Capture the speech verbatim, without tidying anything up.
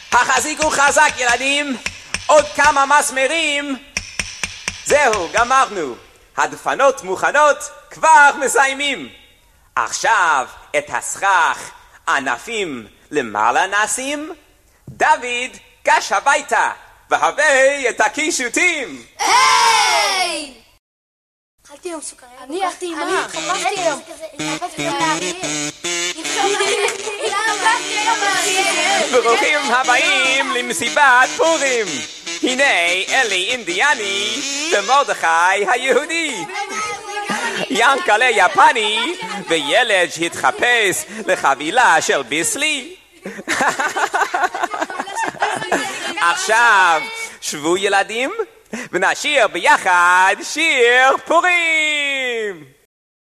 החזיקו חזק ילדים, עוד כמה מסמרים. זהו, גמרנו. הדפנות מוכנות, כבר מסיימים. עכשיו את הסכך ענפים למעלה נשים. דוד גש הביתה והבא את הקישוטים. היי! אכלתי היום סוכריה. אני אכלתי עם מה? חפשתי היום. ברוכים הבאים למסיבת פורים. הנה אלי אינדיאני ומרדכי היהודי, ינקלה יפני וילד שהתחפש לחבילה של ביסלי. עכשיו שבו ילדים ונשיר ביחד שיר פורים.